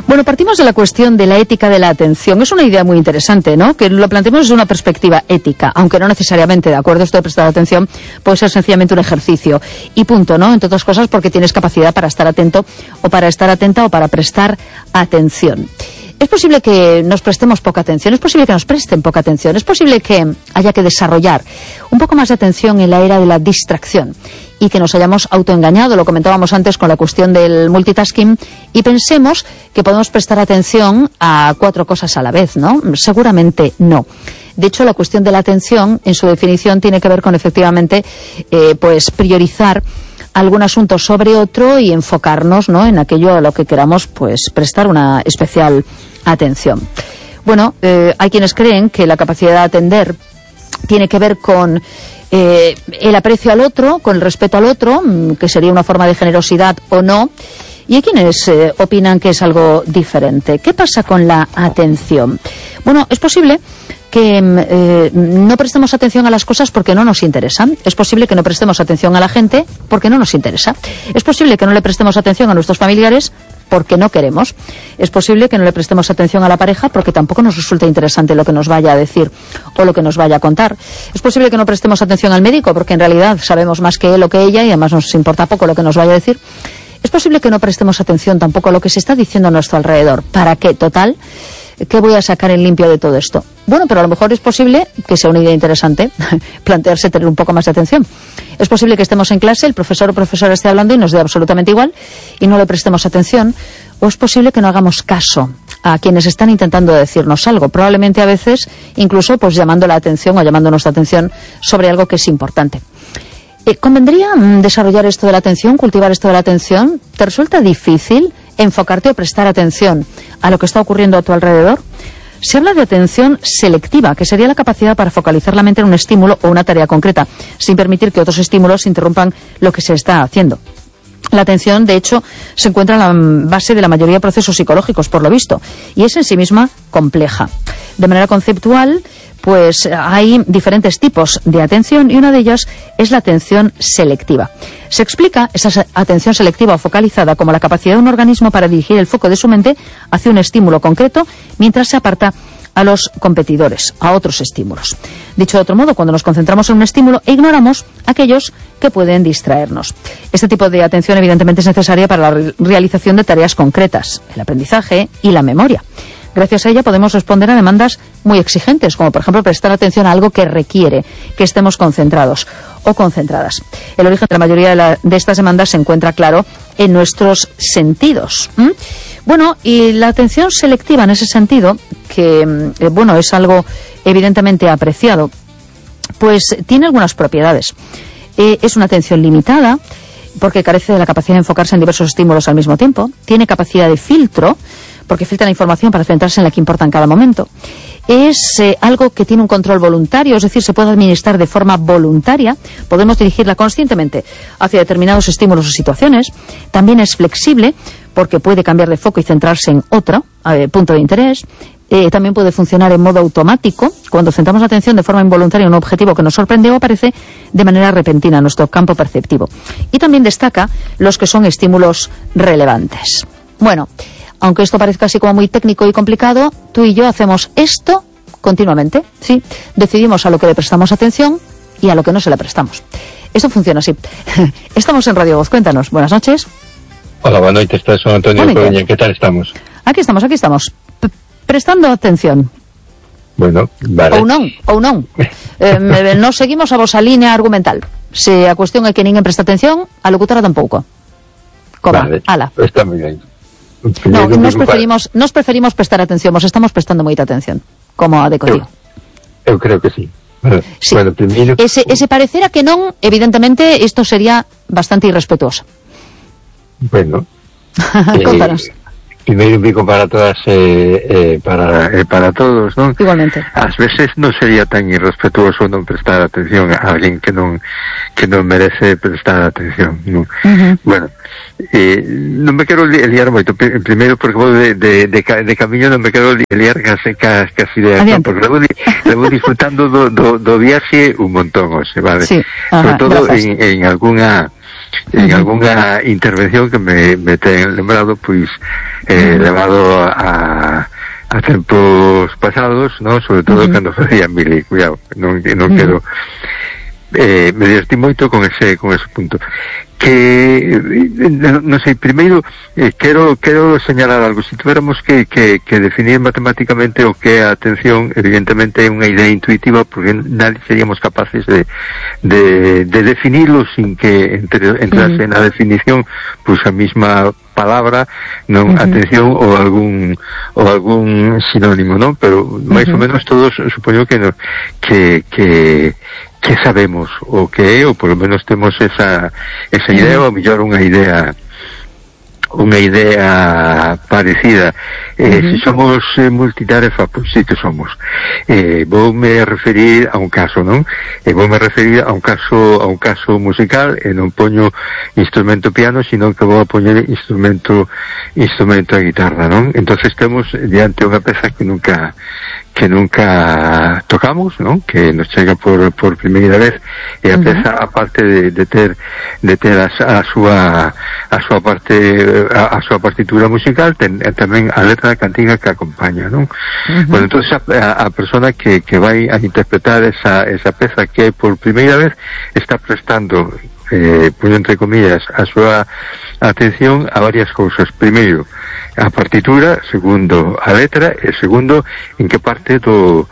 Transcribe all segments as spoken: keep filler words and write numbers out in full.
Bueno, partimos de la cuestión de la ética de la atención. Es una idea muy interesante, ¿no? Que lo planteemos desde una perspectiva ética, aunque no necesariamente, de acuerdo, esto de prestar atención puede ser sencillamente un ejercicio. Y punto, ¿no? Entre otras cosas porque tienes capacidad para estar atento o para estar atenta o para prestar atención. Es posible que nos prestemos poca atención, es posible que nos presten poca atención, es posible que haya que desarrollar un poco más de atención en la era de la distracción y que nos hayamos autoengañado, lo comentábamos antes con la cuestión del multitasking, y pensemos que podemos prestar atención a cuatro cosas a la vez, ¿no? Seguramente no. De hecho, la cuestión de la atención, en su definición, tiene que ver con, efectivamente, eh, pues priorizar algún asunto sobre otro y enfocarnos, ¿no?, en aquello a lo que queramos, pues, prestar una especial atención. Bueno, eh, hay quienes creen que la capacidad de atender tiene que ver con eh, el aprecio al otro, con el respeto al otro, que sería una forma de generosidad o no, y hay quienes eh, opinan que es algo diferente. ¿Qué pasa con la atención? Bueno, es posible que eh, no prestemos atención a las cosas porque no nos interesan. Es posible que no prestemos atención a la gente porque no nos interesa. Es posible que no le prestemos atención a nuestros familiares porque no queremos. Es posible que no le prestemos atención a la pareja porque tampoco nos resulta interesante lo que nos vaya a decir o lo que nos vaya a contar. Es posible que no prestemos atención al médico porque en realidad sabemos más que él o que ella y además nos importa poco lo que nos vaya a decir. Es posible que no prestemos atención tampoco a lo que se está diciendo a nuestro alrededor. ¿Para qué? Total, ¿qué voy a sacar en limpio de todo esto? Bueno, pero a lo mejor es posible que sea una idea interesante plantearse tener un poco más de atención. Es posible que estemos en clase, el profesor o profesora esté hablando y nos dé absolutamente igual y no le prestemos atención. O es posible que no hagamos caso a quienes están intentando decirnos algo, probablemente a veces incluso pues llamando la atención o llamando nuestra atención sobre algo que es importante. Eh, ¿Convendría mm, desarrollar esto de la atención, cultivar esto de la atención? ¿Te resulta difícil enfocarte o prestar atención a lo que está ocurriendo a tu alrededor? Se habla de atención selectiva, que sería la capacidad para focalizar la mente en un estímulo o una tarea concreta, sin permitir que otros estímulos interrumpan lo que se está haciendo. La atención, de hecho, se encuentra en la base de la mayoría de procesos psicológicos, por lo visto, y es en sí misma compleja. De manera conceptual, pues hay diferentes tipos de atención y una de ellas es la atención selectiva. Se explica esa atención selectiva o focalizada como la capacidad de un organismo para dirigir el foco de su mente hacia un estímulo concreto mientras se aparta a los competidores, a otros estímulos. Dicho de otro modo, cuando nos concentramos en un estímulo e ignoramos aquellos que pueden distraernos. Este tipo de atención evidentemente es necesaria para la realización de tareas concretas, el aprendizaje y la memoria. Gracias a ella podemos responder a demandas muy exigentes, como por ejemplo prestar atención a algo que requiere que estemos concentrados o concentradas. El origen de la mayoría de, la, de estas demandas se encuentra, claro, en nuestros sentidos. ¿Mm? Bueno, y la atención selectiva en ese sentido, que eh, bueno, es algo evidentemente apreciado, pues tiene algunas propiedades. Eh, es una atención limitada, porque carece de la capacidad de enfocarse en diversos estímulos al mismo tiempo. Tiene capacidad de filtro, porque filtra la información para centrarse en la que importa en cada momento. Es eh, algo que tiene un control voluntario, es decir, se puede administrar de forma voluntaria. Podemos dirigirla conscientemente hacia determinados estímulos o situaciones. También es flexible, porque puede cambiar de foco y centrarse en otro eh, punto de interés. Eh, también puede funcionar en modo automático, cuando centramos la atención de forma involuntaria en un objetivo que nos sorprende o aparece de manera repentina en nuestro campo perceptivo. Y también destaca los que son estímulos relevantes. Bueno, aunque esto parezca así como muy técnico y complicado, tú y yo hacemos esto continuamente, ¿sí? Decidimos a lo que le prestamos atención y a lo que no se le prestamos. Esto funciona así. Estamos en Radio Voz, cuéntanos. Buenas noches. Hola, buenas noches, soy Antonio Coruña. ¿Qué tal estamos? Aquí estamos, aquí estamos. P prestando atención. Bueno, vale. Ou non, ou non. eh, non seguimos a vosa línea argumental. Se a cuestión é que ninguén presta atención, a locutora tampouco. Cobra, vale, ala. Está moi ben. No, nos preferimos, nos preferimos prestar atención, nos estamos prestando moita atención, como a de código. Eu, eu creo que sí. Bueno, sí. Bueno, primeiro... Ese, ese parecer a que non, evidentemente, isto sería bastante irrespetuoso. Bueno. Contanos. Eh, primeiro un bico para todas eh, eh, para, eh, para todos, non? Igualmente. Ás veces non sería tan irrespetuoso non prestar atención a alguén que non que non merece prestar atención, non? Uh-huh. Bueno, eh, non me quero liar moito, primeiro porque vou de, de, de, de camiño non me quero liar casi, casi, casi ideas, non? Porque levo, levo disfrutando do, do, do viaxe un montón, ose, vale? Sí. Ajá, sobre todo en, en alguna en algunha intervención que me, me ten lembrado, pois, eh, levado a, a tempos pasados, ¿no? Sobre todo uh-huh. cando facía Mili, cuidado, non, non uh-huh. quero, eh, me divertí moito con ese, con ese punto. Que, non sei, primeiro eh, quero quero señalar algo. Se tuviéramos que, que, que definir matemáticamente o que é a atención, evidentemente é unha idea intuitiva, porque nadie seríamos capaces de, de, de definirlo sin que entre, entrase uh-huh. na definición pois a mesma palabra, non, uh-huh. atención ou algún ou algún sinónimo, non? Pero máis uh-huh. ou menos todos supoño que no, que que que sabemos o que é, ou polo menos temos esa esa idea, ou mellor unha idea unha idea parecida. Eh, uh-huh. Si somos eh, multitarefa, pois sí que somos. Eh, voume referir a un caso, non? Eh, voume referir a un caso a un caso musical, e non poño instrumento piano, sino que vou a poñer instrumento instrumento a guitarra, non? Entonces temos diante unha peza que nunca que nunca tocamos, ¿no? Que nos chega por por primeira vez, e a peza, uh-huh. aparte de, de ter de ter a, a súa a súa parte a, a súa partitura musical, ten tamén a letra da cantiga que acompaña, ¿no? Uh-huh. Bueno, entonces a, a persona que, que vai a interpretar esa esa peza que por primeira vez está prestando, eh, pues entre comillas, a súa atención a varias cousas. Primeiro, a partitura, segundo, a letra, e segundo, en que parte do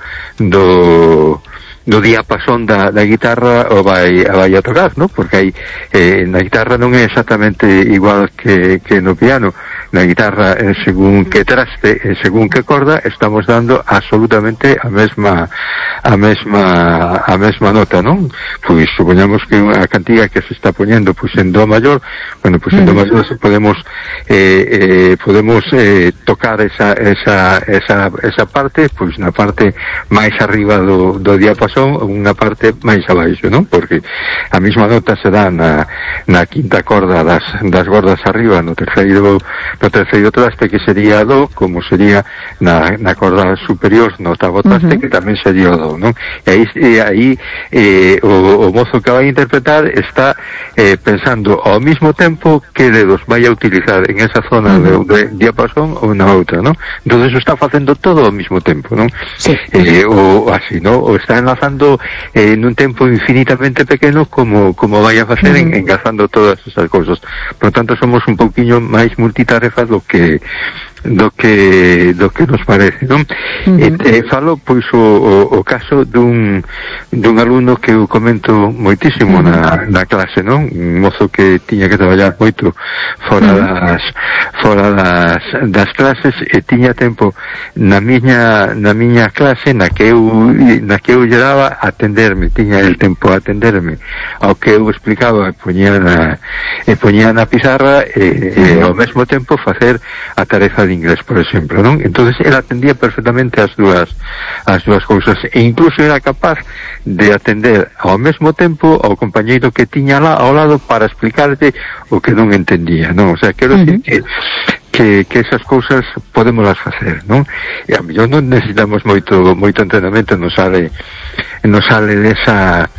do do diapasón da, da guitarra o vai, a vai a tocar, ¿no? Porque aí, eh, na guitarra non é exactamente igual que, que no piano. Na guitarra, eh, según que traste, eh, según que corda, estamos dando absolutamente a mesma a mesma a mesma nota, non? Pois supoñamos que a cantiga que se está poñendo pois en do maior, bueno, pois en do maior podemos eh, eh, podemos eh, tocar esa esa esa esa parte, pois na parte máis arriba do do diapasón, unha parte máis abaixo, non? Porque a mesma nota se dá na na quinta corda das das gordas arriba, no terceiro no terceiro traste, que sería do, como sería na, na corda superior no octavo traste, uh-huh. que tamén sería o do, non? E aí, e aí eh, o, o mozo que vai a interpretar está eh, pensando ao mesmo tempo que dedos vai a utilizar en esa zona uh-huh. de, de diapasón ou na outra, non? Entonces o está facendo todo ao mesmo tempo, non? Sí. Eh, o así, non? O está enlazando eh, nun tempo infinitamente pequeno, como como vai a facer uh-huh. en, engazando todas esas cousas. Por tanto, somos un pouquiño máis multitarefa do que do que do que nos parece, non? Uh-huh. E, e falo pois o, o, o caso dun dun alumno que eu comento moitísimo uh-huh. na, na clase, non? Un mozo que tiña que traballar moito fora uh-huh. das fora das, das clases, e tiña tempo na miña na miña clase na que eu na que eu lle daba a atenderme, tiña el tempo a atenderme ao que eu explicaba, e poñía na e poñía na pizarra, e, e ao mesmo tempo facer a tarefa de inglés, por exemplo, non? Entonces ela atendía perfectamente as dúas as dúas cousas, e incluso era capaz de atender ao mesmo tempo ao compañeiro que tiña lá ao lado para explicarlle o que non entendía, non? O sea, quero uh-huh. decir que que, que esas cousas podémoslas facer, non? E a mellor non necesitamos moito moito entrenamento, non sale non sale desa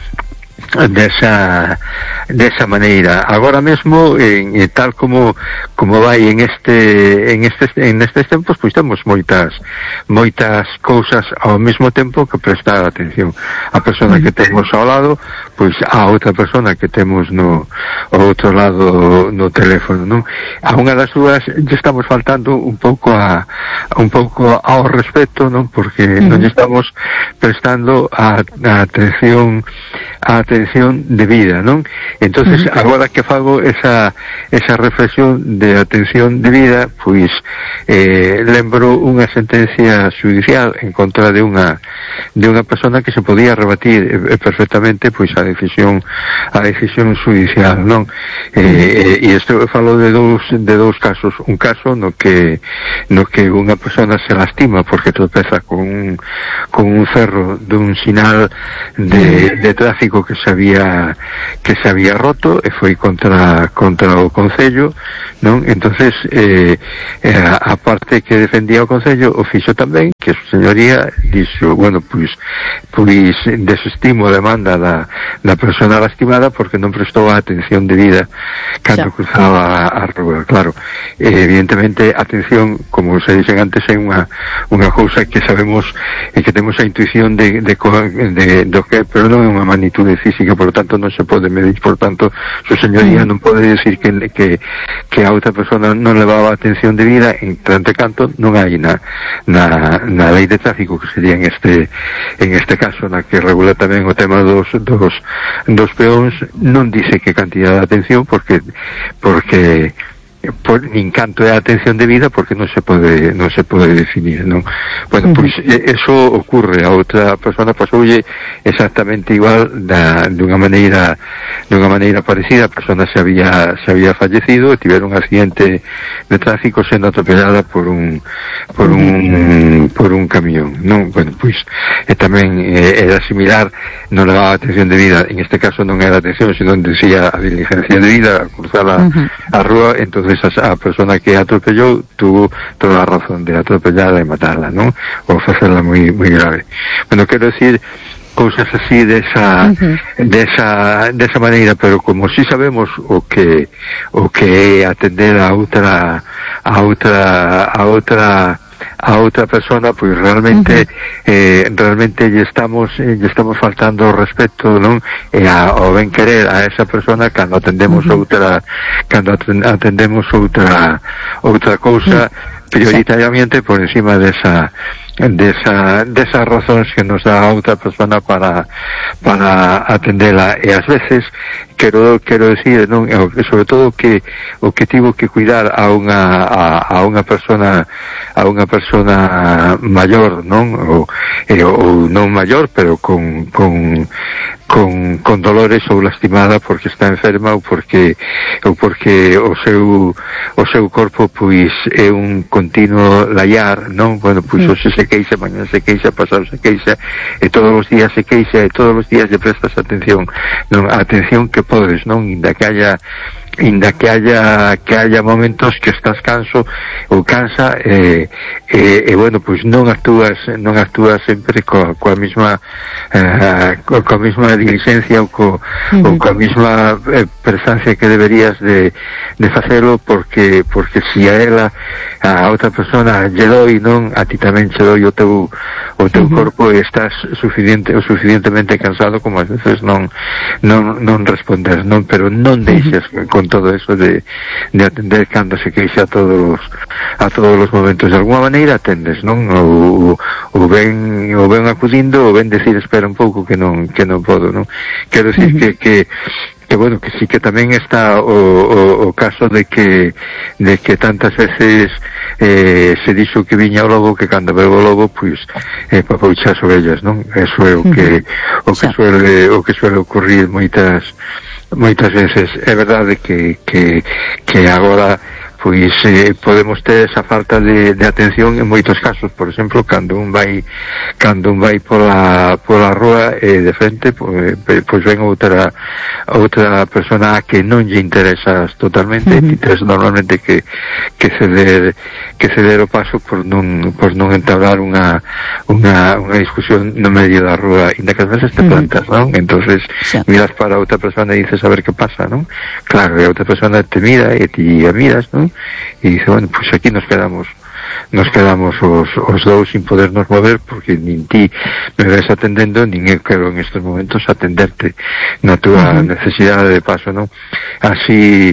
desa desa maneira. Agora mesmo, en, en tal como como vai en este en este en estes tempos, pois temos moitas moitas cousas ao mesmo tempo que prestar atención. A persona que temos ao lado, pois a outra persona que temos no ao outro lado no teléfono, non? A unha das dúas lle estamos faltando un pouco a, a un pouco ao respeto, non? Porque uh-huh. non estamos prestando a, a atención a atención debida, non? Entonces, uh-huh. agora que fago esa esa reflexión de atención debida, pois eh, lembro unha sentencia judicial en contra de unha de unha persona que se podía rebatir eh, perfectamente pois a decisión a decisión judicial, non? Eh, e isto falo de dous de dous casos, un caso no que no que unha persona se lastima porque tropeza con un, con un ferro dun sinal de, de tráfico que se había que se había había roto e foi contra contra o Concello, non? Entonces eh, eh, a parte que defendía o Concello o fixo tamén, que a súa señoría dixo, bueno, pois pois desestimo a demanda da, da persona lastimada porque non prestou a atención debida cando cruzaba a, a rúa. Claro, eh, evidentemente atención, como se dixen antes, é unha unha cousa que sabemos e que temos a intuición de, de, de, do que, pero non é unha magnitude física, por lo tanto non se pode medir, por tanto su señoría non pode decir que, que, que a outra persona non levaba atención debida, en tanto canto non hai na, na, na lei de tráfico, que sería en este en este caso, na que regula tamén o tema dos, dos, dos peóns, non dice que cantidad de atención, porque porque por, nin canto é a atención debida, porque non se pode non se pode definir, non? Bueno, pois eso ocurre a outra persona, pasoulle exactamente igual, da dunha maneira dunha maneira parecida. A persona se había se había fallecido e tiveron un accidente de tráfico sendo atropellada por un por un por un camión, non? Bueno, pois e tamén eh, era similar, non levaba atención debida, en este caso non era atención, sino decía a diligencia debida, a cruzar a, uh-huh. a rúa. Entonces a, a persona que atropellou tuvo toda a razón de atropellarla e matarla, non? Ou facerla moi moi grave. Bueno, quero decir cousas así desa uh-huh. desa desa maneira, pero como si sabemos o que o que é atender a outra a outra a outra a outra persona, pois realmente uh-huh. eh, realmente lle estamos eh, lle estamos faltando o respeto, non? E a, o ben querer a esa persona cando atendemos uh-huh. outra cando atendemos outra outra cousa uh-huh. prioritariamente por encima desa desa desas razóns que nos dá a outra persona para para atendela. E ás veces quero quero decir, non, sobre todo que o que tivo que cuidar a unha a, a unha persona a unha persona maior, non? Ou, eh, ou non maior, pero con con con con dolores ou lastimada porque está enferma ou porque ou porque o seu o seu corpo pois é un continuo laiar, non? Bueno, pois sí. Hoxe se queixa, mañana se queixa, pasado se queixa, e todos os días se queixa, e todos os días lle prestas atención, non? A atención que podes, non? Inda que haya inda que haya que haya momentos que estás canso ou cansa e, e, e bueno, pois non actúas non actúas sempre coa, coa mesma eh, coa, coa mesma diligencia ou, co, uh-huh. ou coa mesma eh, presencia que deberías de, de facelo, porque porque si a ela a outra persona lle doi, non, a ti tamén che doi o teu o teu uh-huh. corpo, e estás suficiente o suficientemente cansado como ás veces non non non responder, non, pero non deixes uh-huh. con todo eso de, de atender cando se queixa a todos a todos os momentos. De alguma maneira atendes, non? Ou, ou ben ou ben acudindo, ou ben decir espera un pouco que non que non podo, non? Quero decir uh-huh. que, que que bueno, que sí que tamén está o, o, o caso de que de que tantas veces eh, se dixo que viña o lobo, que cando veo o lobo pois eh, papoucha as ovellas, non? Eso é o que o que suele o que suele ocurrir moitas moitas veces. É verdade que que que agora pois eh, podemos ter esa falta de, de atención en moitos casos. Por exemplo, cando un vai cando un vai pola pola rúa e eh, de frente, pois, pois ven outra outra persona a que non lle interesas totalmente, uh-huh. e tens normalmente que que ceder que ceder o paso por non por non entablar unha unha unha discusión no medio da rúa, inda que ás veces te plantas, uh-huh. non? Entonces sí. miras para outra persona e dices a ver que pasa, non? Claro, e outra persona te mira e ti a miras, non? E dice, bueno, pues aquí nos quedamos nos quedamos os, os dous sin podernos mover, porque nin ti me ves atendendo, nin eu quero en estes momentos atenderte na túa uh-huh. necesidade de paso, non? Así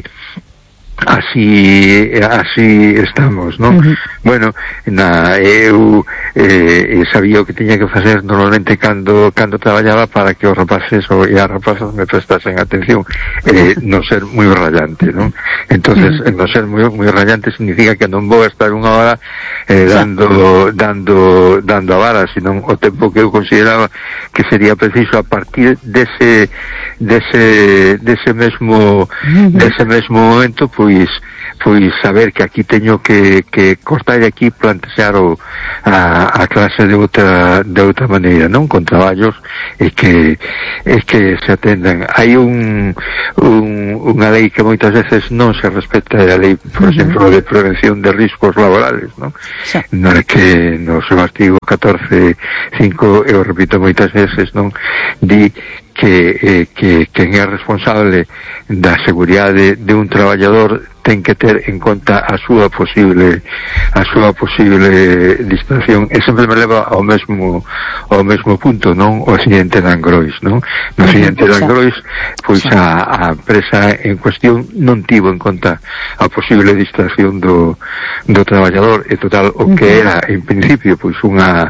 así así estamos, non? Uh-huh. Bueno, na, eu eh, sabía o que tiña que facer normalmente cando cando traballaba para que os rapaces ou, e as rapazas me prestasen atención, eh, non ser moi rayante, non? Entonces, uh-huh. non ser moi, moi rayante significa que non vou a estar unha hora eh, dando dando dando a vara, senón o tempo que eu consideraba que sería preciso a partir dese dese dese mesmo uh-huh. dese mesmo momento, pois pois saber que aquí teño que, que cortar aquí plantear o, a, a clase de outra de outra maneira, non? Con traballos e que e que se atendan. Hai un, un unha lei que moitas veces non se respecta, a lei, por exemplo, de prevención de riscos laborales, non? Sí. Na que no seu artigo catorce cinco, eu repito moitas veces, non? Di que, eh, que quen é responsable da seguridade de un traballador ten que ter en conta a súa posible a súa posible distracción, e sempre me leva ao mesmo ao mesmo punto, non? O accidente de Angrois, non? No accidente de Angrois, pois a, a empresa en cuestión non tivo en conta a posible distracción do, do traballador, e total, o que era en principio pois unha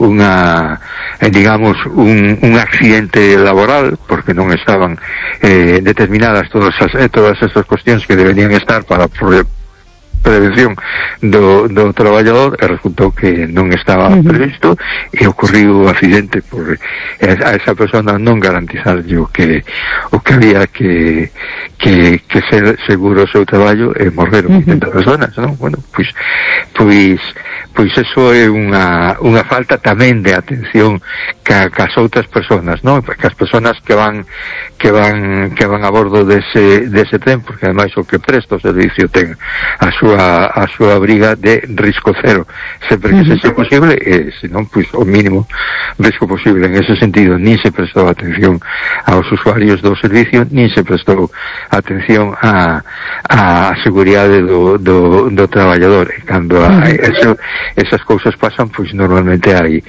unha digamos un, un accidente laboral, porque non estaban eh, determinadas todas as, eh, todas estas cuestións que deberían estar para pre prevención do, do traballador, e resultou que non estaba uh -huh. previsto, e ocorriu o accidente por a esa persona non garantizarlle o que o que había que que, que ser seguro o seu traballo, e morreron oitenta uh -huh. personas, non? Bueno, pois pois pois eso é unha unha falta tamén de atención ca, cas outras personas, non? Cas personas que van que van que van a bordo dese dese tren, porque ademais o que presta o servicio ten a súa a súa briga de risco cero, sempre que uh -huh. sexa posible, e senón pois o mínimo risco posible. En ese sentido, nin se prestou atención aos usuarios do servicio, nin se prestou atención a a seguridade do do, do traballador. E cando a, eso esas cousas pasan, pois normalmente hai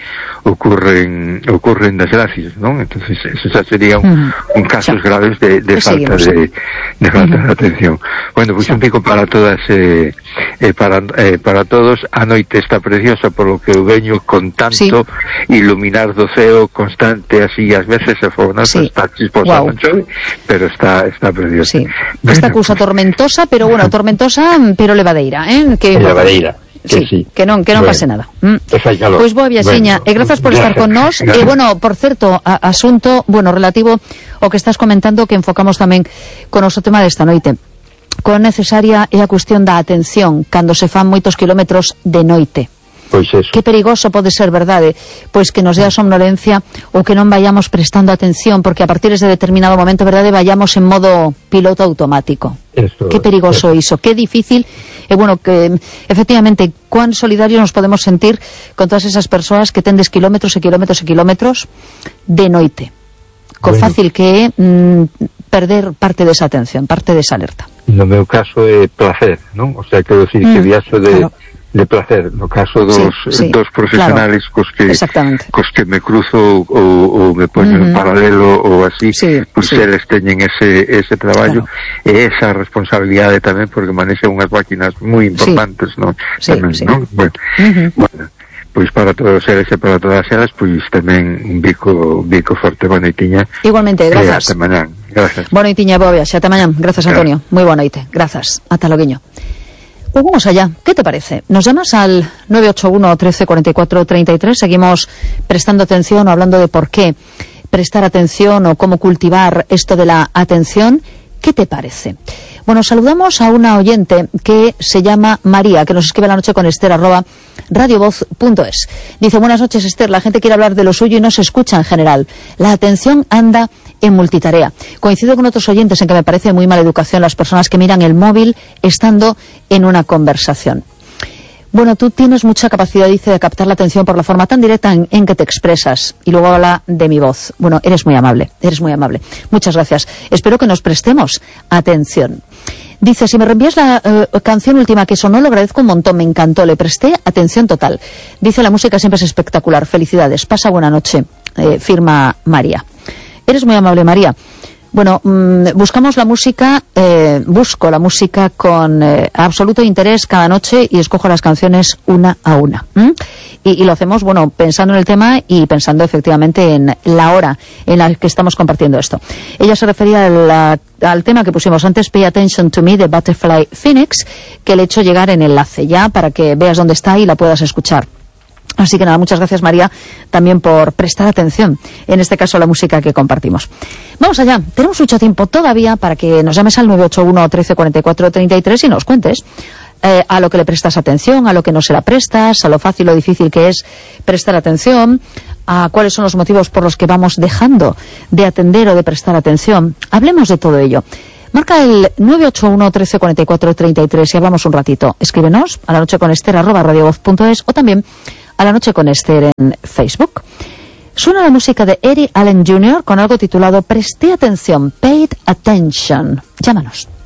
ocurren ocurren desgracias, non? Entonces eso xa sería un, un casos graves de, de falta de, de falta de atención. Bueno, pois un pico para todas eh, eh, para eh, para todos. A noite está preciosa, polo que eu veño con tanto sí. iluminar do ceo constante, así ás veces se for, non? Sí. Está chisposa, wow. non chove, pero está está preciosa. Sí. Bueno, esta cousa tormentosa, pero bueno, tormentosa, pero levadeira, eh? Que levadeira. Que sí, sí, que non que non bueno, pase nada. Mm. Pois boa viaxiña, bueno, e grazas por estar con nós. E bueno, por certo, a, asunto, bueno, relativo ao que estás comentando, que enfocamos tamén con o tema desta noite. Cuán necesaria é a cuestión da atención cando se fan moitos kilómetros de noite. Pois eso. Que perigoso pode ser, verdade? Pois que nos dé a somnolencia, ou que non vayamos prestando atención, porque a partir de determinado momento, verdade, vayamos en modo piloto automático. Eso, que perigoso eso. iso, que difícil. E bueno, que efectivamente, cuán solidarios nos podemos sentir con todas esas persoas que tendes kilómetros e kilómetros e kilómetros de noite. Co bueno. fácil que é mm, perder parte desa atención, parte desa alerta. No meu caso é placer, non? O sea, quero dicir mm, que viaxo de... Claro. de placer, no caso dos, sí, sí, dos profesionales claro, cos que cos que me cruzo ou, ou me poño uh -huh. en paralelo ou así, sí, pues sí. eles teñen ese, ese traballo claro. e esa responsabilidade tamén, porque manexan unhas máquinas moi importantes, sí. non? Sí, tamén, sí. non? Bueno, uh -huh. bueno, pois para todos eles e para todas elas, pois tamén un bico, bico forte, boa noitiña. Igualmente, grazas. Ata mañán, grazas. Boa noitiña, boa viaxe, ata mañán. Grazas, Antonio. Moi boa noite. Grazas. Ata loguiño. Pues vamos allá, ¿qué te parece? Nos llamas al nueve ocho uno, trece, cuarenta y cuatro, treinta y tres, seguimos prestando atención o hablando de por qué prestar atención o cómo cultivar esto de la atención. ¿Qué te parece? Bueno, saludamos a una oyente que se llama María, que nos escribe la noche con Esther, arroba radiovoz punto es. Dice, buenas noches, Esther, la gente quiere hablar de lo suyo y no se escucha en general. La atención anda en multitarea. Coincido con otros oyentes en que me parece muy mala educación las personas que miran el móvil estando en una conversación. Bueno, tú tienes mucha capacidad, dice, de captar la atención por la forma tan directa en, en que te expresas. Y luego habla de mi voz. Bueno, eres muy amable, eres muy amable. Muchas gracias. Espero que nos prestemos atención. Dice, si me reenvías la uh, canción última que sonó, lo agradezco un montón, me encantó, le presté atención total. Dice, la música siempre es espectacular, felicidades, pasa buena noche, eh, firma María. Eres muy amable, María. Bueno, mmm, buscamos la música, eh, busco la música con eh, absoluto interés cada noche y escojo las canciones una a una. ¿Mm? Y, y lo hacemos, bueno, pensando en el tema y pensando efectivamente en la hora en la que estamos compartiendo esto. Ella se refería a la, al tema que pusimos antes, Pay Attention to Me, de Butterfly Phoenix, que le he hecho llegar en enlace ya para que veas dónde está y la puedas escuchar. Así que nada, muchas gracias, María, también por prestar atención, en este caso a la música que compartimos. Vamos allá, tenemos mucho tiempo todavía para que nos llames al nueve ocho uno, trece, cuarenta y cuatro, treinta y tres y nos cuentes eh, a lo que le prestas atención, a lo que no se la prestas, a lo fácil o difícil que es prestar atención, a cuáles son los motivos por los que vamos dejando de atender o de prestar atención. Hablemos de todo ello. Marca el nueve ocho uno, trece, cuarenta y cuatro, treinta y tres y hablamos un ratito. Escríbenos a la noche con Esther arroba radiovoz punto es o también a la noche con Esther en Facebook. Suena la música de Eddie Allen junior con algo titulado Presté atención, Paid Attention. Llámanos.